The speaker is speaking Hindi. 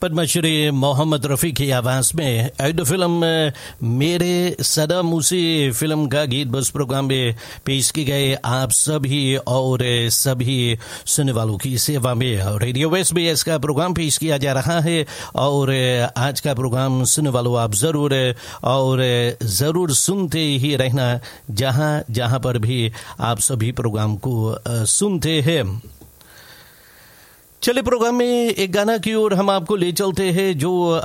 पद्मश्री मोहम्मद रफ़ी की आवाज़ में ऐड फिल्म मेरे सनम उसी फिल्म का गीत बस प्रोग्राम में पेश की गए आप सभी और सभी सुनने वालों की सेवा में। रेडियो वेस्ट में इसका प्रोग्राम पेश किया जा रहा है और आज का प्रोग्राम सुनने वालों आप ज़रूर सुनते ही रहना जहाँ जहाँ पर भी आप सभी प्रोग्राम को सुनते हैं। चले प्रोग्राम में एक गाना की ओर हम आपको ले चलते हैं जो